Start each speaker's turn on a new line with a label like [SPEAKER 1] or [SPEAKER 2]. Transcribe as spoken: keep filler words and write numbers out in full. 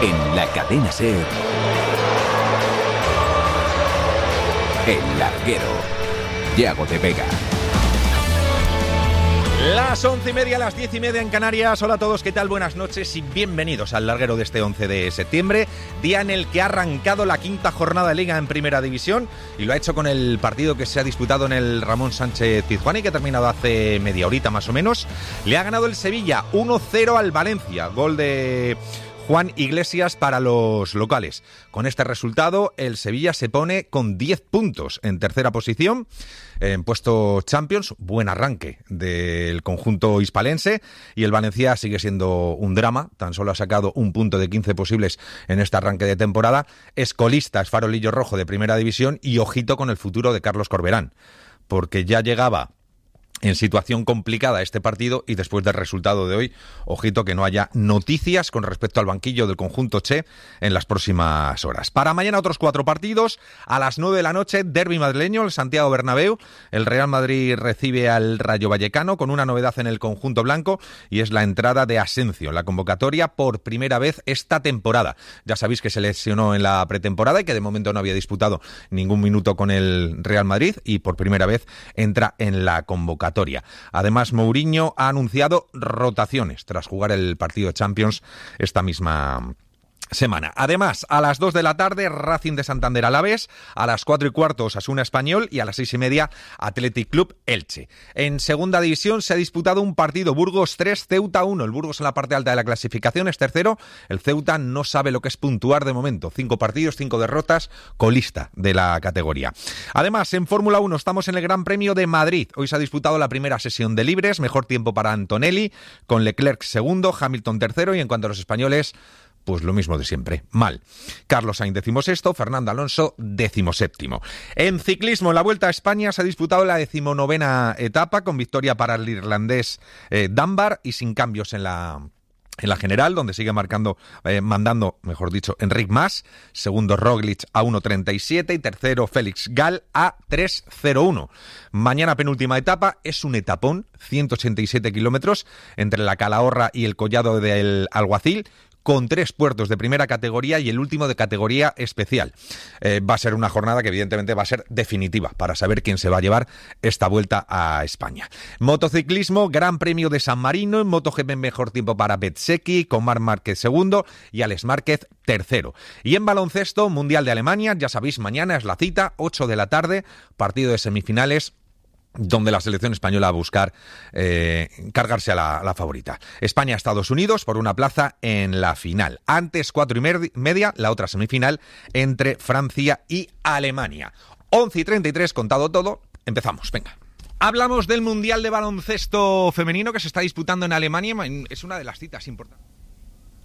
[SPEAKER 1] En la cadena SER, El Larguero, Yago de Vega.
[SPEAKER 2] Las once y media, las diez y media en Canarias. Hola a todos, ¿qué tal? Buenas noches y bienvenidos al Larguero de este once de septiembre, día en el que ha arrancado la quinta jornada de Liga en Primera División y lo ha hecho con el partido que se ha disputado en el Ramón Sánchez Pizjuán, que ha terminado hace media horita más o menos. Le ha ganado el Sevilla uno cero al Valencia, gol de Juan Iglesias para los locales. Con este resultado, el Sevilla se pone con diez puntos en tercera posición, en puesto Champions. Buen arranque del conjunto hispalense, y el Valencia sigue siendo un drama. Tan solo ha sacado un punto de quince posibles en este arranque de temporada. Es colista, es farolillo rojo de Primera División, y ojito con el futuro de Carlos Corberán, porque ya llegaba en situación complicada este partido, y después del resultado de hoy, ojito que no haya noticias con respecto al banquillo del conjunto Che en las próximas horas. Para mañana otros cuatro partidos. A las nueve de la noche, derbi madrileño, el Santiago Bernabéu. El Real Madrid recibe al Rayo Vallecano, con una novedad en el conjunto blanco, y es la entrada de Asensio en la convocatoria por primera vez esta temporada. Ya sabéis que se lesionó en la pretemporada y que de momento no había disputado ningún minuto con el Real Madrid, y por primera vez entra en la convocatoria. Además, Mourinho ha anunciado rotaciones tras jugar el partido de Champions esta misma semana. Además, a las dos de la tarde, Racing de Santander Alavés, a las cuatro y cuarto Osasuna Español, y a las seis y media Athletic Club Elche. En segunda división se ha disputado un partido: Burgos tres, Ceuta uno. El Burgos en la parte alta de la clasificación es tercero. El Ceuta no sabe lo que es puntuar de momento. Cinco partidos, cinco derrotas, colista de la categoría. Además, en Fórmula uno estamos en el Gran Premio de Madrid. Hoy se ha disputado la primera sesión de libres. Mejor tiempo para Antonelli, con Leclerc segundo, Hamilton tercero, y en cuanto a los españoles, pues lo mismo de siempre, mal. Carlos Sainz decimosexto, Fernando Alonso decimoséptimo. En ciclismo, en la Vuelta a España se ha disputado la decimonovena etapa, con victoria para el irlandés eh, Dunbar, y sin cambios en la en la general, donde sigue marcando, eh, mandando, mejor dicho, Enric Mas. Segundo Roglic a uno treinta y siete y tercero Félix Gall a tres cero uno. Mañana penúltima etapa, es un etapón, ciento ochenta y siete kilómetros entre la Calahorra y el Collado del Alguacil, con tres puertos de primera categoría y el último de categoría especial. Eh, va a ser una jornada que evidentemente va a ser definitiva para saber quién se va a llevar esta Vuelta a España. Motociclismo, Gran Premio de San Marino. En MotoGP, mejor tiempo para Bezzecchi, con Marc Márquez segundo y Alex Márquez tercero. Y en baloncesto, Mundial de Alemania, ya sabéis, mañana es la cita, ocho de la tarde, partido de semifinales, donde la selección española va a buscar eh, cargarse a la, a la favorita. España-Estados Unidos por una plaza en la final. Antes, cuatro y media, la otra semifinal entre Francia y Alemania. once y treinta y tres, contado todo, empezamos, venga. Hablamos del Mundial de Baloncesto Femenino que se está disputando en Alemania. Es una de las citas importantes.